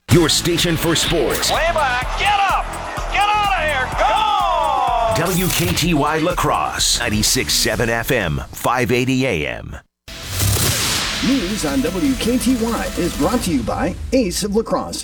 Your station for sports. Way back, get up! Get out of here, go! WKTY La Crosse, 96.7 FM, 580 AM. News on WKTY is brought to you by Ace of La Crosse.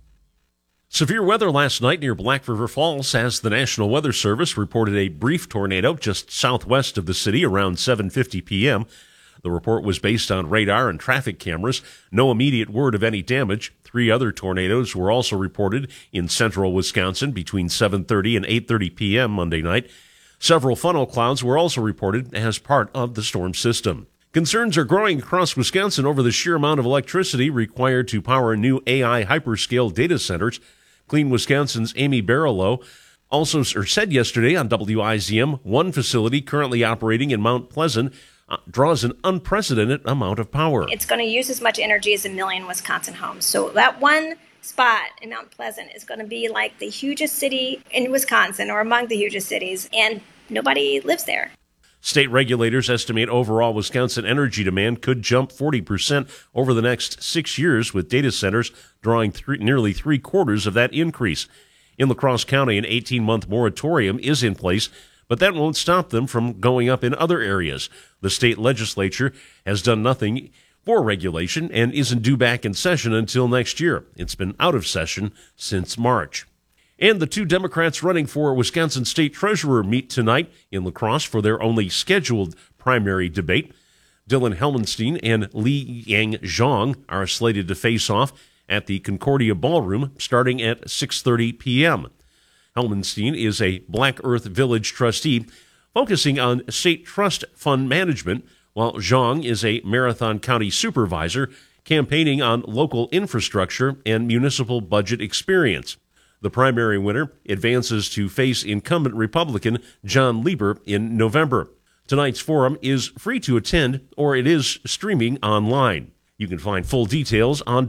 Severe weather last night near Black River Falls as the National Weather Service reported a brief tornado just southwest of the city around 7:50 p.m. The report was based on radar and traffic cameras. No immediate word of any damage. 3 other tornadoes were also reported in central Wisconsin between 7:30 and 8:30 p.m. Monday night. Several funnel clouds were also reported as part of the storm system. Concerns are growing across Wisconsin over the sheer amount of electricity required to power new AI hyperscale data centers. Clean Wisconsin's Amy Barlow also said yesterday on WIZM, one facility currently operating in Mount Pleasant draws an unprecedented amount of power. It's going to use as much energy as 1 million Wisconsin homes. So that one spot in Mount Pleasant is going to be like the hugest city in Wisconsin, or among the hugest cities, and nobody lives there. State regulators estimate overall Wisconsin energy demand could jump 40% over the next 6 years, with data centers drawing nearly 3/4 of that increase. In La Crosse County, an 18-month moratorium is in place, but that won't stop them from going up in other areas. The state legislature has done nothing for regulation and isn't due back in session until next year. It's been out of session since March. And the 2 Democrats running for Wisconsin State Treasurer meet tonight in La Crosse for their only scheduled primary debate. Dylan Helmenstein and Li Yang Zhang are slated to face off at the Concordia Ballroom starting at 6:30 p.m. Helmenstein is a Black Earth Village trustee focusing on state trust fund management, while Zhang is a Marathon County supervisor campaigning on local infrastructure and municipal budget experience. The primary winner advances to face incumbent Republican John Lieber in November. Tonight's forum is free to attend, or it is streaming online. You can find full details on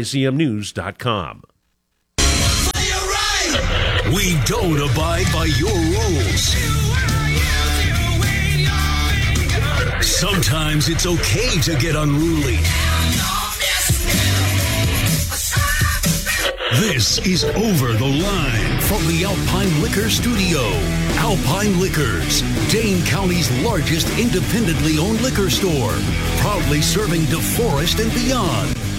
WIZMnews.com. We don't abide by your rules. Sometimes it's okay to get unruly. This is Over the Line from the Alpine Liquor Studio. Alpine Liquors, Dane County's largest independently owned liquor store, proudly serving DeForest and beyond.